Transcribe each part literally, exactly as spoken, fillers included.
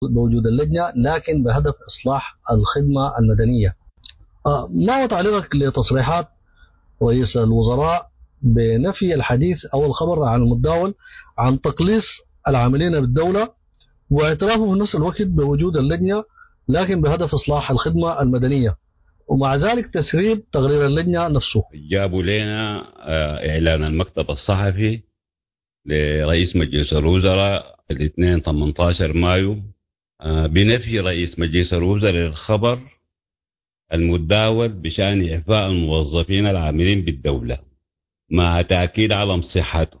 بوجود اللجنة، لكن بهدف إصلاح الخدمة المدنية. ما هو تعليقك لتصريحات رئيس الوزراء بنفي الحديث أو الخبر عن المتداول عن تقليص العاملين بالدولة، واعترافه في نفس الوقت بوجود اللجنة لكن بهدف إصلاح الخدمة المدنية، ومع ذلك تسريب تقرير اللجنة نفسه؟ جابوا لنا إعلان المكتب الصحفي لرئيس مجلس الوزراء الاثنين ثمانية عشر مايو بنفي رئيس مجلس الوزراء للخبر المتداول بشأن إعفاء الموظفين العاملين بالدولة، مع تأكيد على صحته،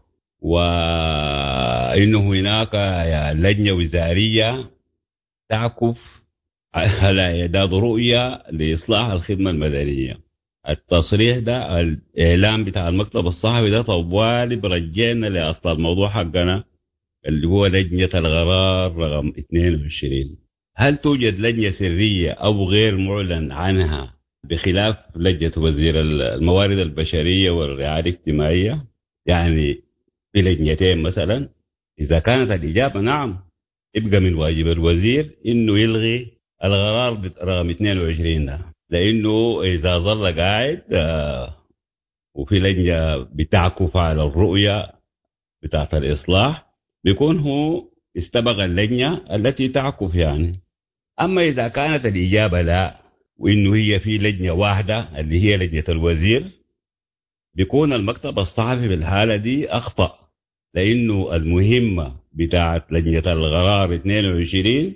وإنه هناك لجنة وزارية تعكف على إعداد رؤية لإصلاح الخدمة المدنية. التصريح ده الإعلام بتاع المكتب الصحفي ده طوالي برجعنا لأصل الموضوع حقنا اللي هو لجنة القرار رقم اثنين وعشرين. هل توجد لجنة سرية أو غير معلن عنها بخلاف لجنة وزير الموارد البشرية والرعاية الاجتماعية؟ يعني في لجنتين مثلا. إذا كانت الإجابة نعم، يبقى من واجب الوزير إنه يلغي القرار رقم اثنين وعشرين ده، لأنه إذا ظل قاعد آه وفي لجنة بتعكف على الرؤية بتاعة الإصلاح بيكون هو استبغى اللجنة التي تعكف يعني. أما إذا كانت الإجابة لا، وإنه هي في لجنة واحدة اللي هي لجنة الوزير، بيكون المكتب الصحفي بالحالة دي أخطأ، لأنه المهمة بتاعة لجنة القرار اثنين وعشرين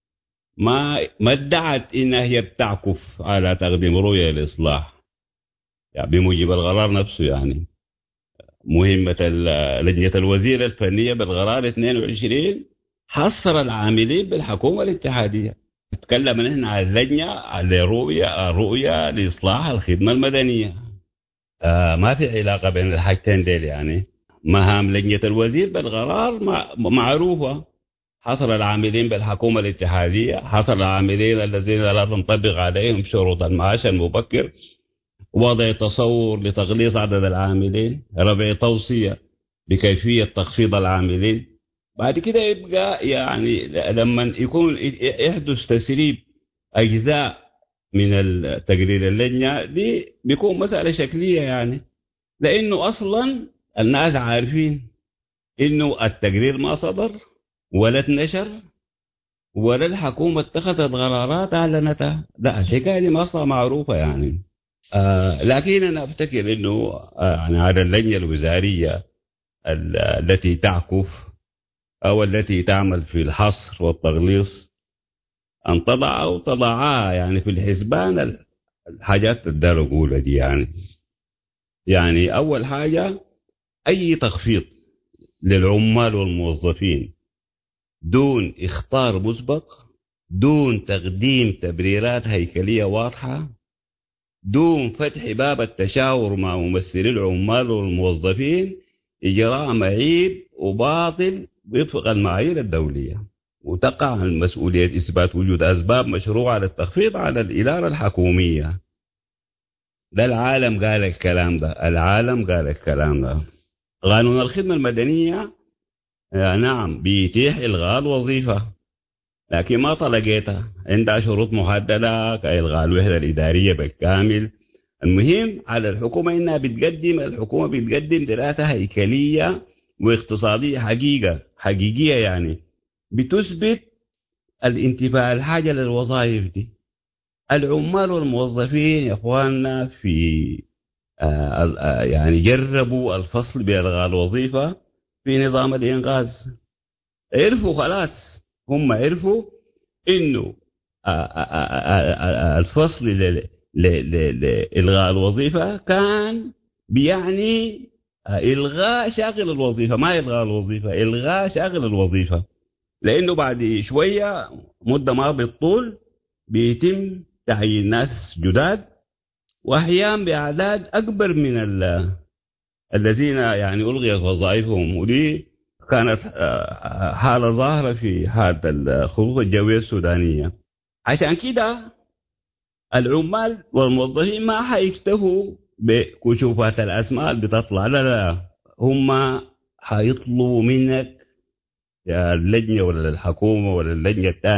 ما ما ادعت إنها هي بتعكف على تقديم رؤية الإصلاح يعني بموجب القرار نفسه. يعني مهمة لجنة الوزير الفنية بالقرار اثنين وعشرين حصر العاملين بالحكومة الاتحادية. تكلم نحن عن اللجنة على رؤية رؤية لإصلاح الخدمة المدنية. آه ما في علاقة بين الحاجتين ديل. يعني مهام لجنة الوزير بالقرار معروفة، حصر العاملين بالحكومة الاتحادية، حصر العاملين الذين لا تنطبق عليهم شروط المعاش المبكر، وضع تصور لتقليص عدد العاملين، رفع توصية بكيفية تخفيض العاملين. بعد كده يبقى يعني لما يكون يحدث تسريب أجزاء من التقرير اللجنة دي بيكون مسألة شكلية يعني، لأنه أصلا الناس عارفين إنه التقرير ما صدر ولا اتنشر ولا الحكومة اتخذت قرارات أعلنتها. لا، الحكاية دي أصلا معروفة يعني. آه لكن أنا أفتكر إنه آه يعني على اللجنة الوزارية التي تعكف أو التي تعمل في الحصر والتغليص أن تضع أو تضعها يعني في الحسبان الحاجات الدار أقولها دي. يعني يعني أول حاجة أي تخفيض للعمال والموظفين دون اختار مسبق، دون تقديم تبريرات هيكلية واضحة، دون فتح باب التشاور مع ممثلي العمال والموظفين، إجراء معيب وباطل وفق المعايير الدولية، وتقع المسؤولية إثبات وجود أسباب مشروعة للتخفيض على الإدارة الحكومية. ده العالم قال الكلام ده، العالم قال الكلام ده. قانون الخدمة المدنية نعم بيتيح إلغاء الوظيفة، لكن ما طلقيتها، عندها شروط محددة كإلغاء الوحدة الإدارية بالكامل. المهم على الحكومة إنها بتقدم الحكومة بتقدم دراسة هيكلية واقتصادية حقيقة حقيقية يعني بتثبت الانتفاع الحاجة للوظائف دي. العمال والموظفين يا أخواننا في آه آه يعني جربوا الفصل بإلغاء الوظيفة في نظام الإنقاذ، عرفوا خلاص، هم عرفوا إنه الفصل لإلغاء الوظيفة كان بيعني إلغاء شاغل الوظيفة، ما إلغاء الوظيفة، إلغاء شاغل الوظيفة. لأنه بعد شوية مدة ما بالطول بيتم تعيين ناس جداد، وأحيانا بأعداد أكبر من الذين يعني ألغيت وظائفهم. ودي كانت حالة ظاهرة في حالة الخطوط الجوية السودانية. عشان كده العمال والموظفين ما حيكتفوا بكشوفات الأسماء اللي بتطلع، لا لا، هم حيطلبوا منك يا اللجنة ولا الحكومة ولا اللجنة الثانية